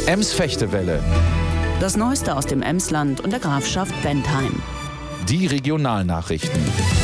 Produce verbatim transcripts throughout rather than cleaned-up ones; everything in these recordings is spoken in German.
Ems-Fechtewelle. Das Neueste aus dem Emsland und der Grafschaft Bentheim. Die Regionalnachrichten.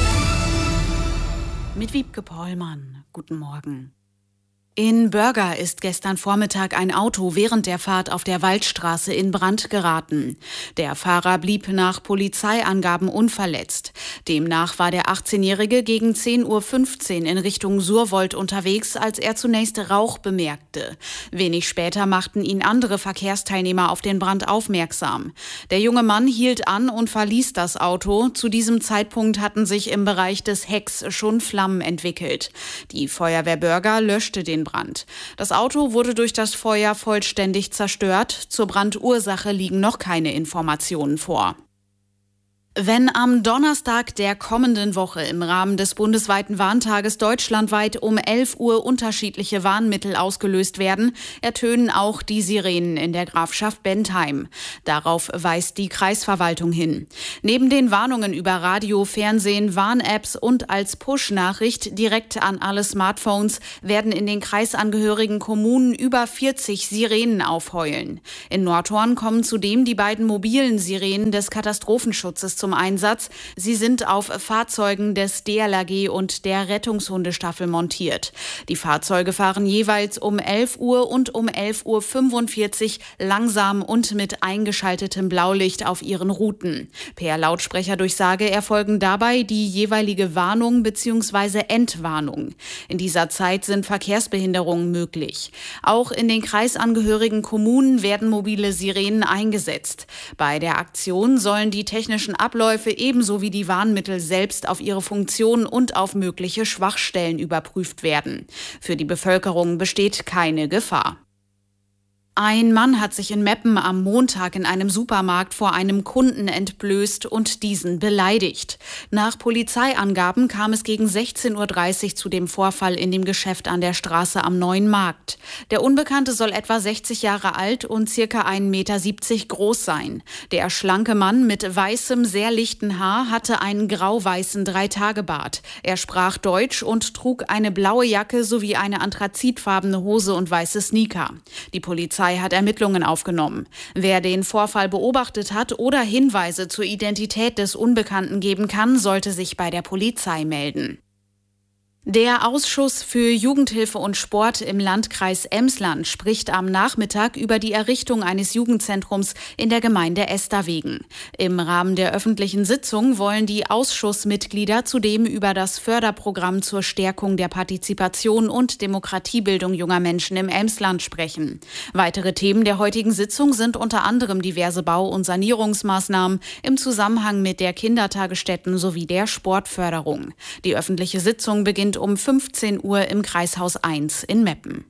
Mit Wiebke Pollmann. Guten Morgen. In Börger ist gestern Vormittag ein Auto während der Fahrt auf der Waldstraße in Brand geraten. Der Fahrer blieb nach Polizeiangaben unverletzt. Demnach war der achtzehnjährige gegen zehn Uhr fünfzehn in Richtung Surwold unterwegs, als er zunächst Rauch bemerkte. Wenig später machten ihn andere Verkehrsteilnehmer auf den Brand aufmerksam. Der junge Mann hielt an und verließ das Auto. Zu diesem Zeitpunkt hatten sich im Bereich des Hecks schon Flammen entwickelt. Die Feuerwehr Börger löschte den Brand. Das Auto wurde durch das Feuer vollständig zerstört. Zur Brandursache liegen noch keine Informationen vor. Wenn am Donnerstag der kommenden Woche im Rahmen des bundesweiten Warntages deutschlandweit um elf Uhr unterschiedliche Warnmittel ausgelöst werden, ertönen auch die Sirenen in der Grafschaft Bentheim. Darauf weist die Kreisverwaltung hin. Neben den Warnungen über Radio, Fernsehen, Warn-Apps und als Push-Nachricht direkt an alle Smartphones werden in den kreisangehörigen Kommunen über vierzig Sirenen aufheulen. In Nordhorn kommen zudem die beiden mobilen Sirenen des Katastrophenschutzes zum Einsatz. Sie sind auf Fahrzeugen des D L R G und der Rettungshundestaffel montiert. Die Fahrzeuge fahren jeweils um elf Uhr und um elf Uhr fünfundvierzig langsam und mit eingeschaltetem Blaulicht auf ihren Routen. Per Lautsprecherdurchsage erfolgen dabei die jeweilige Warnung bzw. Entwarnung. In dieser Zeit sind Verkehrsbehinderungen möglich. Auch in den kreisangehörigen Kommunen werden mobile Sirenen eingesetzt. Bei der Aktion sollen die technischen Abläufe ebenso wie die Warnmittel selbst auf ihre Funktion und auf mögliche Schwachstellen überprüft werden. Für die Bevölkerung besteht keine Gefahr. Ein Mann hat sich in Meppen am Montag in einem Supermarkt vor einem Kunden entblößt und diesen beleidigt. Nach Polizeiangaben kam es gegen sechzehn Uhr dreißig zu dem Vorfall in dem Geschäft an der Straße am Neuen Markt. Der Unbekannte soll etwa sechzig Jahre alt und circa ein Meter siebzig groß sein. Der schlanke Mann mit weißem, sehr lichten Haar hatte einen grau-weißen Dreitagebart. Er sprach Deutsch und trug eine blaue Jacke sowie eine anthrazitfarbene Hose und weiße Sneaker. Die Polizei hat Ermittlungen aufgenommen. Wer den Vorfall beobachtet hat oder Hinweise zur Identität des Unbekannten geben kann, sollte sich bei der Polizei melden. Der Ausschuss für Jugendhilfe und Sport im Landkreis Emsland spricht am Nachmittag über die Errichtung eines Jugendzentrums in der Gemeinde Esterwegen. Im Rahmen der öffentlichen Sitzung wollen die Ausschussmitglieder zudem über das Förderprogramm zur Stärkung der Partizipation und Demokratiebildung junger Menschen im Emsland sprechen. Weitere Themen der heutigen Sitzung sind unter anderem diverse Bau- und Sanierungsmaßnahmen im Zusammenhang mit der Kindertagesstätten sowie der Sportförderung. Die öffentliche Sitzung beginnt um fünfzehn Uhr im Kreishaus eins in Meppen.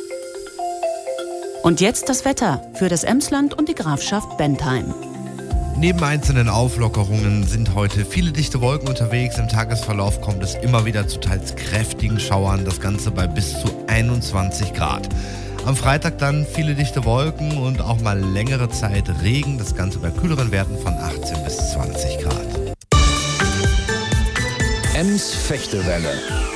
Und jetzt das Wetter für das Emsland und die Grafschaft Bentheim. Neben einzelnen Auflockerungen sind heute viele dichte Wolken unterwegs. Im Tagesverlauf kommt es immer wieder zu teils kräftigen Schauern, das Ganze bei bis zu einundzwanzig Grad. Am Freitag dann viele dichte Wolken und auch mal längere Zeit Regen, das Ganze bei kühleren Werten von achtzehn bis zwanzig Grad. Ems-Fechtewelle.